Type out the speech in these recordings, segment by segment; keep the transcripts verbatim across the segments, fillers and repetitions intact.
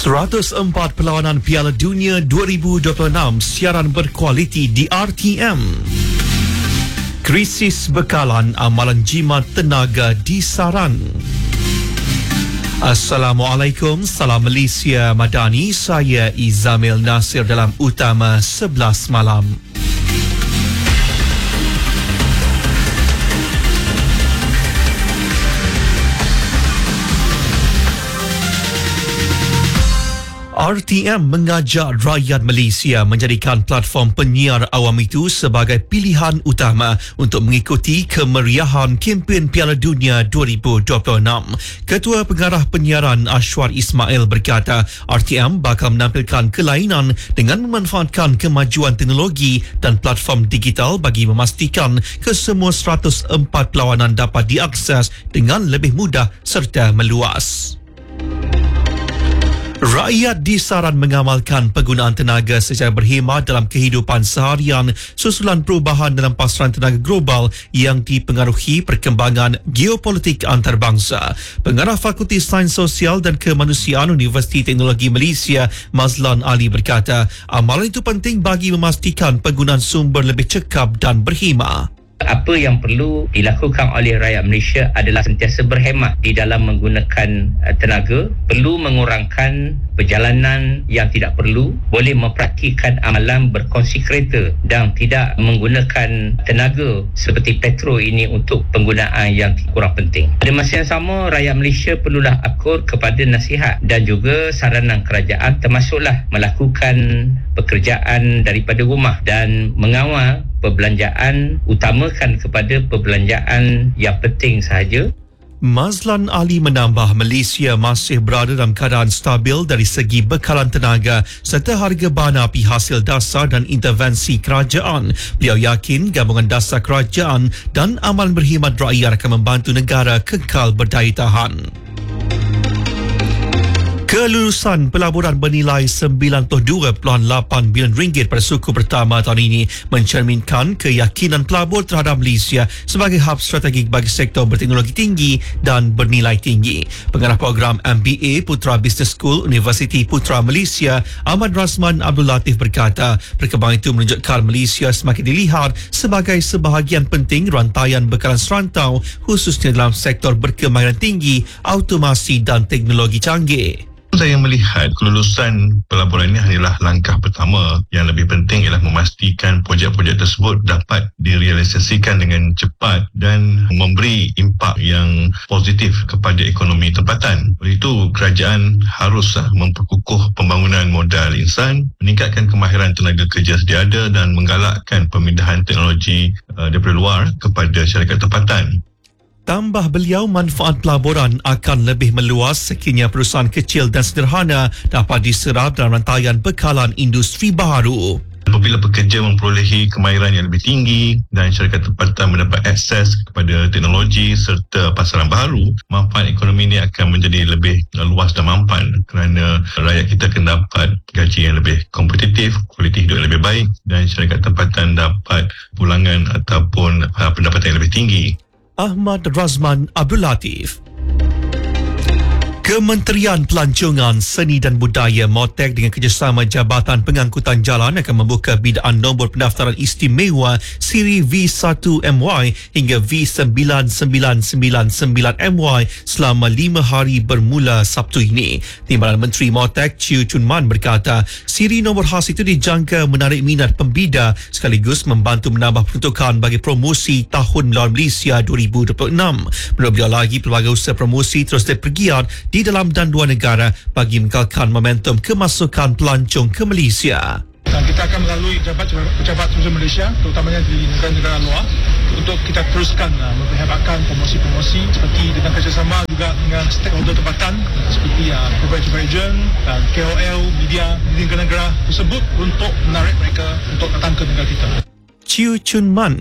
seratus empat perlawanan Piala Dunia dua ribu dua puluh enam siaran berkualiti di R T M. Krisis bekalan amalan jimat tenaga disaran. Assalamualaikum, salam Malaysia Madani. Saya Izamil Nasir dalam Utama sebelas malam. R T M mengajak rakyat Malaysia menjadikan platform penyiar awam itu sebagai pilihan utama untuk mengikuti kemeriahan kempen Piala Dunia dua ribu dua puluh enam. Ketua Pengarah Penyiaran Ashwar Ismail berkata, R T M bakal menampilkan kelainan dengan memanfaatkan kemajuan teknologi dan platform digital bagi memastikan kesemua seratus empat perlawanan dapat diakses dengan lebih mudah serta meluas. Rakyat disaran mengamalkan penggunaan tenaga secara berhemat dalam kehidupan seharian susulan perubahan dalam pasaran tenaga global yang dipengaruhi perkembangan geopolitik antarabangsa. Pengarah Fakulti Sains Sosial dan Kemanusiaan Universiti Teknologi Malaysia, Mazlan Ali berkata, amalan itu penting bagi memastikan penggunaan sumber lebih cekap dan berhemah. Apa yang perlu dilakukan oleh rakyat Malaysia adalah sentiasa berhemat di dalam menggunakan tenaga, perlu mengurangkan perjalanan yang tidak perlu, boleh mempraktikkan amalan berkongsi kereta dan tidak menggunakan tenaga seperti petrol ini untuk penggunaan yang kurang penting. Pada masa yang sama, rakyat Malaysia perlulah akur kepada nasihat dan juga saranan kerajaan, termasuklah melakukan pekerjaan daripada rumah dan mengawal perbelanjaan, utamakan kepada perbelanjaan yang penting sahaja. Mazlan Ali menambah, Malaysia masih berada dalam keadaan stabil dari segi bekalan tenaga serta harga bahan api hasil dasar dan intervensi kerajaan. Beliau yakin gabungan dasar kerajaan dan amalan berkhidmat rakyat akan membantu negara kekal berdaya tahan. Kelulusan pelaburan bernilai sembilan puluh dua perpuluhan lapan bilion ringgit pada suku pertama tahun ini mencerminkan keyakinan pelabur terhadap Malaysia sebagai hub strategik bagi sektor berteknologi tinggi dan bernilai tinggi. Pengarah program M B A Putra Business School Universiti Putra Malaysia, Ahmad Razman Abdul Latif berkata, perkembangan itu menunjukkan Malaysia semakin dilihat sebagai sebahagian penting rantaian bekalan serantau khususnya dalam sektor berkemahiran tinggi, automasi dan teknologi canggih. Saya melihat kelulusan pelaburan ini hanyalah langkah pertama. Yang lebih penting ialah memastikan projek-projek tersebut dapat direalisasikan dengan cepat dan memberi impak yang positif kepada ekonomi tempatan. Oleh itu, kerajaan harus memperkukuh pembangunan modal insan, meningkatkan kemahiran tenaga kerja sedia ada dan menggalakkan pemindahan teknologi uh, daripada luar kepada syarikat tempatan. Tambah beliau, manfaat pelaburan akan lebih meluas sekiranya perusahaan kecil dan sederhana dapat diserap dalam rantaian bekalan industri baru. Apabila pekerja memperolehi kemahiran yang lebih tinggi dan syarikat tempatan mendapat akses kepada teknologi serta pasaran baru, manfaat ekonomi ini akan menjadi lebih luas dan mampan kerana rakyat kita akan dapat gaji yang lebih kompetitif, kualiti hidup yang lebih baik dan syarikat tempatan dapat pulangan ataupun pendapatan yang lebih tinggi. Ahmad Razman Abdul Latif. Kementerian Pelancongan, Seni dan Budaya MOTEK dengan kerjasama Jabatan Pengangkutan Jalan akan membuka bidaan nombor pendaftaran istimewa siri V satu M Y hingga V sembilan sembilan sembilan sembilan M Y selama lima hari bermula Sabtu ini. Timbalan Menteri MOTEK Chew Chun Man berkata, siri nombor khas itu dijangka menarik minat pembida sekaligus membantu menambah peruntukan bagi promosi Tahun Melawan Malaysia dua ribu dua puluh enam. Menurut beliau lagi, pelbagai usaha promosi terus dipergiat di dalam dan luar negara bagi mengekalkan momentum kemasukan pelancong ke Malaysia. Dan kita akan melalui pejabat tourism Malaysia, terutamanya di negara-negara luar, untuk kita teruskan uh, memperhebatkan promosi-promosi seperti dengan kerjasama juga dengan stakeholder tempatan seperti uh, travel agent dan K O L, media di negara-negara tersebut untuk menarik mereka untuk datang ke negara kita. Chew Chun Man.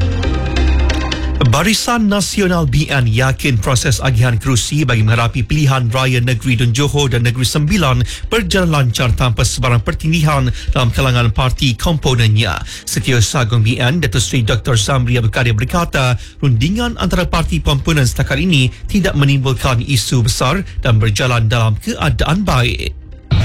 Barisan Nasional B N yakin proses agihan kerusi bagi menghadapi pilihan raya negeri Dun Johor dan Negeri Sembilan berjalan lancar tanpa sebarang pertindihan dalam kalangan parti komponennya. Setiausaha Agung B N, Datuk Seri Doktor Zamri Abdul Kadir berkata, rundingan antara parti komponen setakat ini tidak menimbulkan isu besar dan berjalan dalam keadaan baik.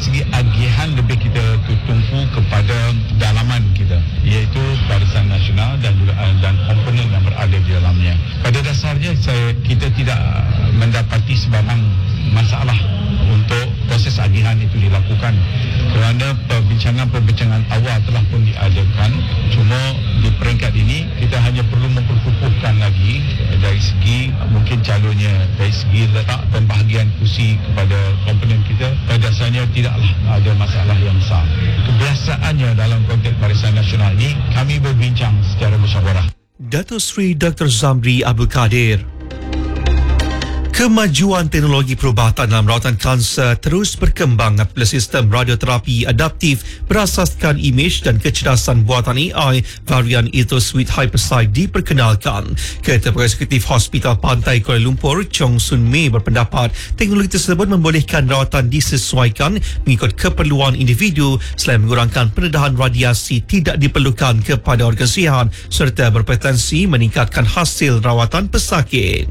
segi agihan lebih kita tumpu kepada dalaman kita, iaitu Barisan Nasional dan juga dan komponen yang berada di dalamnya. Pada dasarnya saya kita tidak mendapati sebarang masalah untuk proses agihan itu dilakukan, kerana perbincangan-perbincangan awal telah pun diadakan. Cuma di peringkat ini kita hanya perlu memperkukuhkan lagi dari segi mungkin calonnya, dari segi letak pembahagian kursi kepada komponen kita. Pada dasarnya tidaklah ada masalah yang besar. Kebiasaannya dalam konteks Barisan Nasional ini kami berbincang secara musyawarah. Datuk Seri Doktor Zamri Abdul Kadir. Kemajuan teknologi perubatan dalam rawatan kanser terus berkembang apabila sistem radioterapi adaptif berasaskan imej dan kecerdasan buatan A I varian Ethosweet Hypersite diperkenalkan. Ketua Eksekutif Hospital Pantai Kuala Lumpur, Chong Sun Mei berpendapat teknologi tersebut membolehkan rawatan disesuaikan mengikut keperluan individu selain mengurangkan pendedahan radiasi tidak diperlukan kepada organ sihat serta berpotensi meningkatkan hasil rawatan pesakit.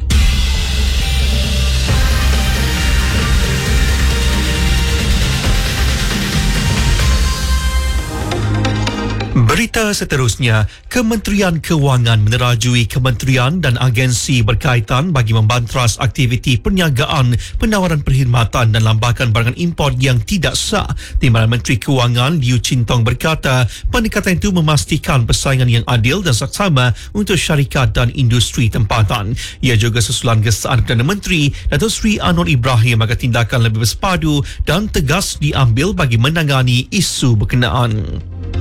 Berita seterusnya, Kementerian Kewangan menerajui kementerian dan agensi berkaitan bagi membantras aktiviti perniagaan, penawaran perkhidmatan dan lambakan barangan import yang tidak sah. Timbalan Menteri Kewangan Liu Chin Tong berkata, pendekatan itu memastikan persaingan yang adil dan saksama untuk syarikat dan industri tempatan. Ia juga susulan gesaan Perdana Menteri Datuk Seri Anwar Ibrahim agar tindakan lebih bersepadu dan tegas diambil bagi menangani isu berkenaan.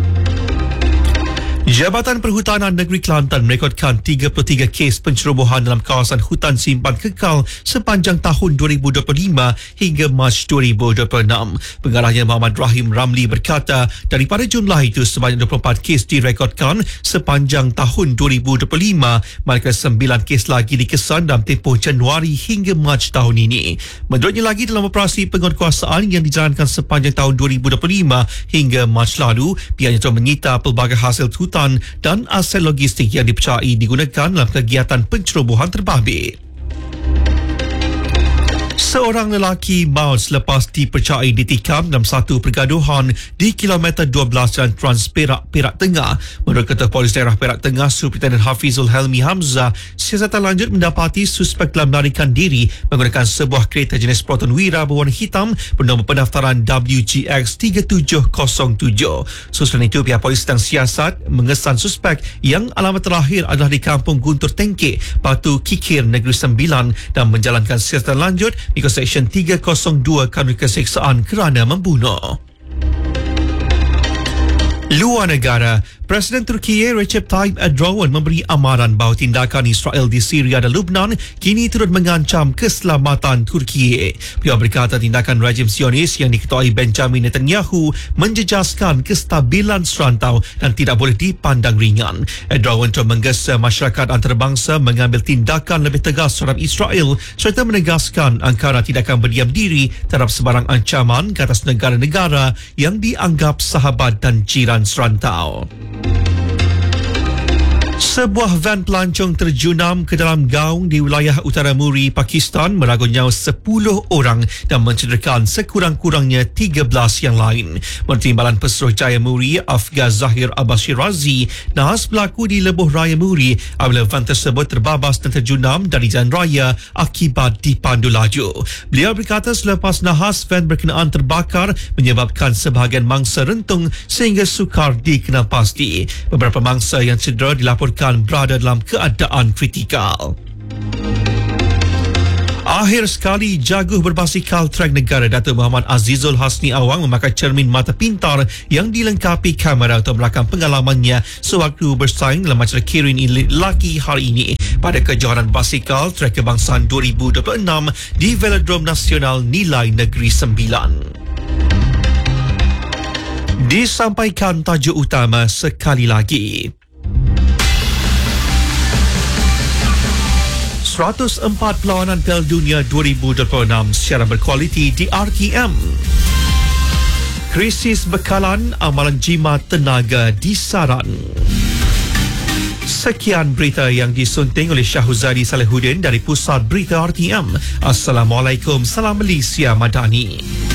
Jabatan Perhutanan Negeri Kelantan merekodkan tiga puluh tiga kes pencerobohan dalam kawasan hutan simpan kekal sepanjang tahun dua ribu dua puluh lima hingga Mac dua ribu dua puluh enam. Pengarahnya Muhammad Rahim Ramli berkata, daripada jumlah itu sebanyak dua puluh empat kes direkodkan sepanjang tahun dua ribu dua puluh lima, manakala sembilan kes lagi dikesan dalam tempoh Januari hingga Mac tahun ini. Menurutnya lagi, dalam operasi penguatkuasaan yang dijalankan sepanjang tahun dua ribu dua puluh lima hingga Mac lalu, pihaknya telah menyita pelbagai hasil hutan dan aset logistik yang dipercayai digunakan dalam kegiatan pencerobohan terbabit. Seorang lelaki maut selepas dipercayai ditikam dalam satu pergaduhan di kilometer dua belas Jalan Trans Perak, Perak Tengah. Menurut Ketua Polis Daerah Perak Tengah, Superintendent Hafizul Helmi Hamzah, siasatan lanjut mendapati suspek telah melarikan diri menggunakan sebuah kereta jenis Proton Wira berwarna hitam bernombor pendaftaran W G X tiga tujuh kosong tujuh. Susulan itu, pihak polis sedang siasat mengesan suspek yang alamat terakhir adalah di Kampung Guntur Tengkek, Batu Kikir, Negeri Sembilan dan menjalankan siasatan lanjut mengikut Seksyen tiga kosong dua Kanun Keseksaan kerana membunuh. Luar negara, Presiden Turki Recep Tayyip Erdogan memberi amaran bahawa tindakan Israel di Syria dan Lebanon kini turut mengancam keselamatan Turki. Beliau berkata tindakan rejim Zionis yang diketuai Benjamin Netanyahu menjejaskan kestabilan serantau dan tidak boleh dipandang ringan. Erdogan telah menggesa masyarakat antarabangsa mengambil tindakan lebih tegas terhadap Israel serta menegaskan Ankara tidak akan berdiam diri terhadap sebarang ancaman ke atas negara-negara yang dianggap sahabat dan jiran serantau. Sebuah van pelancong terjunam ke dalam gaung di wilayah Utara Muri, Pakistan meragut nyawa sepuluh orang dan mencederakan sekurang-kurangnya tiga belas yang lain. Menteri Timbalan Pesuruhjaya Muri, Afgaz Zahir Abbas Shirazi, nahas berlaku di Lebuh Raya Muri apabila van tersebut terbabas dan terjunam dari jalan raya akibat dipandu laju. Beliau berkata selepas nahas van berkenaan terbakar menyebabkan sebahagian mangsa rentung sehingga sukar dikenal pasti. Beberapa mangsa yang cedera dilaporkan berada dalam keadaan kritikal. Akhir sekali, jaguh berbasikal trek negara Datuk Muhammad Azizul Hasni Awang memakai cermin mata pintar yang dilengkapi kamera untuk merakam pengalamannya sewaktu bersaing dalam acara Kirin lelaki hari ini pada kejohanan basikal trek kebangsaan dua ribu dua puluh enam di Velodrome Nasional Nilai Negeri Sembilan. Disampaikan tajuk utama sekali lagi. seratus empat perlawanan Piala Dunia dua ribu dua puluh enam secara berkualiti di R T M. Krisis bekalan, amalan jimat tenaga disaran. Sekian berita yang disunting oleh Syahuzadi Salihuddin dari Pusat Berita R T M. Assalamualaikum, salam Malaysia Madani.